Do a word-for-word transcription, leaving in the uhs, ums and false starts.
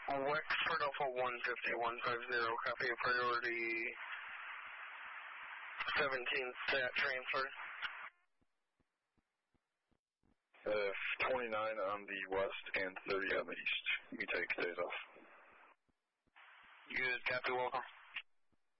Wexford Alpha one fifty, one fifty, copy priority seventeen stat transfer. Uh, twenty-nine on the west and thirty on the east. You can take days off. Good, copy, welcome.